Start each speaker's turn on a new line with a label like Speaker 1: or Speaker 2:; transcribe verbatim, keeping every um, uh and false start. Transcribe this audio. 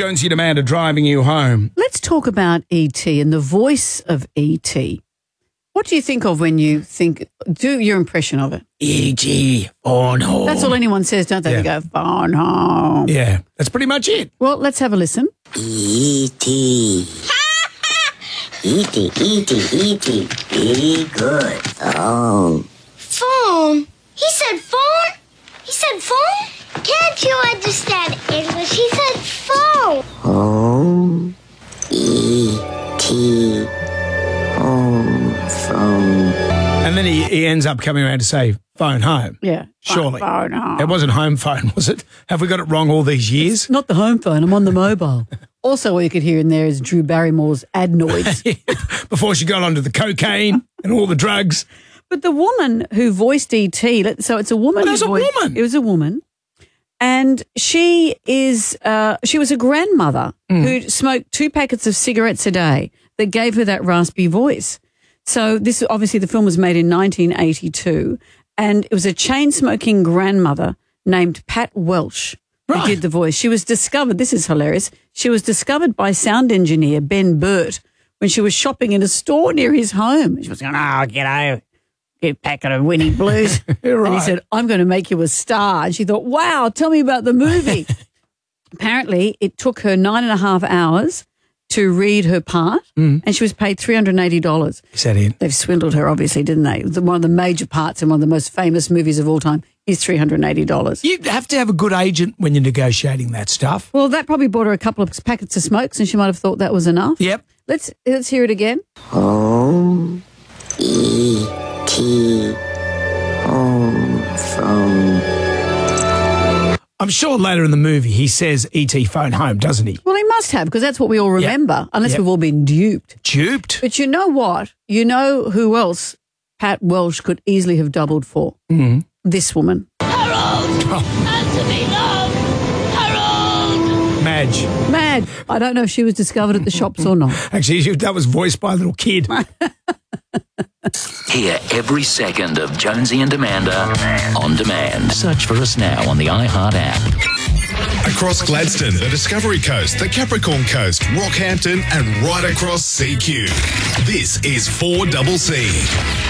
Speaker 1: Jonesy and Amanda driving you home.
Speaker 2: Let's talk about E T and the voice of E T. What do you think of when you think, do your impression of it?
Speaker 1: E T, phone home.
Speaker 2: That's all anyone says, don't they?
Speaker 1: Yeah.
Speaker 2: They go, phone home.
Speaker 1: Yeah, that's pretty much it.
Speaker 2: Well, let's have a listen.
Speaker 3: E T E T, E T, E T, very good. Phone.
Speaker 4: Phone? He said phone? He said phone? Can't you understand English? He said phone.
Speaker 3: Home. E T. Home. Phone.
Speaker 1: And then he, he ends up coming around to say phone home.
Speaker 2: Yeah.
Speaker 1: Surely.
Speaker 2: Phone home.
Speaker 1: It wasn't home phone, was it? Have we got it wrong all these years?
Speaker 2: Not the home phone. I'm on the mobile. Also, what you could hear in there is Drew Barrymore's adenoids.
Speaker 1: Before she got onto the cocaine and all the drugs.
Speaker 2: But the woman who voiced E T, let- so it's a woman.
Speaker 1: Oh,
Speaker 2: who
Speaker 1: there's a
Speaker 2: voiced-
Speaker 1: woman.
Speaker 2: It was a woman. And she is, uh, she was a grandmother
Speaker 1: Mm.
Speaker 2: who smoked two packets of cigarettes a day that gave her that raspy voice. So this, obviously the film was made in nineteen eighty-two and it was a chain-smoking grandmother named Pat Welsh who
Speaker 1: Right.
Speaker 2: did the voice. She was discovered, this is hilarious, she was discovered by sound engineer Ben Burt when she was shopping in a store near his home. She was going, oh, g'day, get a packet of Winnie Blues. And he
Speaker 1: Right.
Speaker 2: said, I'm going to make you a star. And she thought, wow, tell me about the movie. Apparently, it took her nine and a half hours to read her part,
Speaker 1: Mm.
Speaker 2: and she was paid three hundred eighty dollars.
Speaker 1: Is that it?
Speaker 2: They've swindled her, obviously, didn't they? The- One of the major parts in one of the most famous movies of all time is three hundred eighty dollars.
Speaker 1: You have to have a good agent when you're negotiating that stuff.
Speaker 2: Well, that probably bought her a couple of packets of smokes, and she might have thought that was enough.
Speaker 1: Yep.
Speaker 2: Let's let's hear it again.
Speaker 3: Home. E T. Home. Phone.
Speaker 1: I'm sure later in the movie he says E T phone home, doesn't he?
Speaker 2: Well, he must have, because that's what we all remember, unless
Speaker 1: Yep.
Speaker 2: we've all been duped.
Speaker 1: Duped.
Speaker 2: But you know what? You know who else Pat Welsh could easily have doubled for?
Speaker 1: Mm-hmm.
Speaker 2: This woman.
Speaker 1: Madge.
Speaker 2: Mad. I don't know if she was discovered at the shops or not.
Speaker 1: Actually, that was voiced by a little kid.
Speaker 5: Hear every second of Jonesy and Amanda on demand. Search for us now on the iHeart app.
Speaker 6: Across Gladstone, the Discovery Coast, the Capricorn Coast, Rockhampton, and right across C Q. This is four C C.